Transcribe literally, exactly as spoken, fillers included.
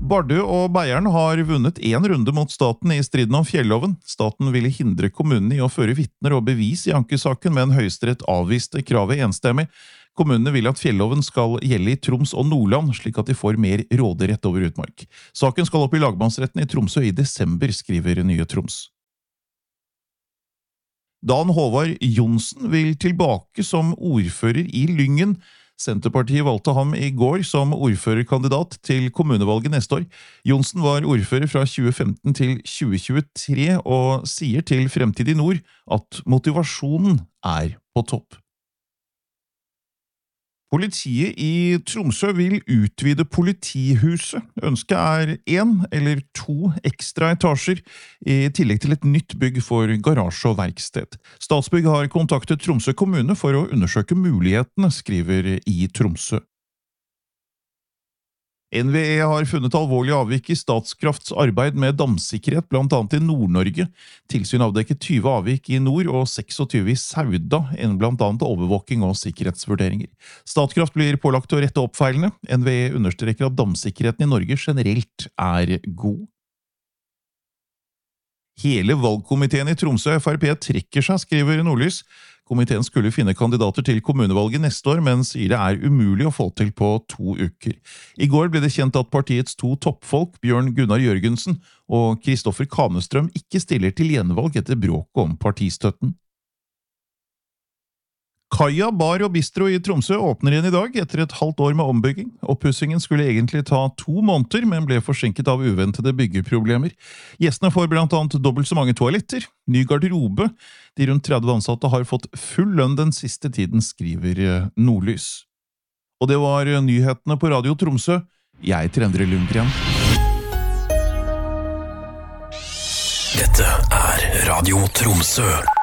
Bardu og Beieren har vunnet en runde mot staten i striden om fjelloven. Staten ville hindre kommunen i å føre vittner og bevis i ankesaken, men Høyesterett avviste kravet enstemmig. Kommunene vil at fjelloven skal gjelde i Troms og Nordland, slik at de får mer råderett over utmark. Saken skal opp i lagmannsretten i Tromsø i desember, skriver Nye Troms. Dan Håvard Johnsen vil tilbake som ordfører i Lyngen. Senterpartiet valgte ham i går som ordførerkandidat til kommunevalget neste år. Johnsen var ordfører fra tjue femten til tjue tjuetre og sier til Fremtid i Nord at motivasjonen er på topp. Politiet i Tromsø vil utvide politihuset. Ønsket er en eller to ekstra etasjer, i tillegg til et nytt bygg for garasje og verksted. Statsbygg har kontaktet Tromsø kommune for å undersøke mulighetene, skriver i Tromsø. N V E har funnet alvorlig avvik i Statskrafts arbeid med damsikkerhet, blant annet i Nord-Norge. Tilsyn avdekket tyve avvik i nord og seksogtyve i Sauda, enn blant annet overvåking og sikkerhetsvurderinger. Statkraft blir pålagt å rette opp feilene. N V E understreker at damsikkerheten i Norge generelt er god. Hele valgkomiteen i Tromsø F R P trekker seg, skriver Nordlys. Komiteen skulle finne kandidater til kommunevalget neste år, men sier det er umulig å få til på to uker. I går ble det kjent at partiets to toppfolk, Bjørn Gunnar Jørgensen og Kristoffer Kanestrøm, ikke stiller til gjenvalg etter bråket om partistøtten. Kaja Bar og Bistro i Tromsø åpner igjen i dag etter et halvt år med ombygging. Oppussingen skulle egentlig ta to måneder, men ble forsinket av uventede byggeproblemer. Gjestene får blant annet dobbelt så mange toaletter, ny garderobe. De rundt tretti ansatte har fått full lønn den siste tiden, skriver Nordlys. Og det var nyhetene på Radio Tromsø. Jeg heter Endre Lundgren. Dette er Radio Tromsø.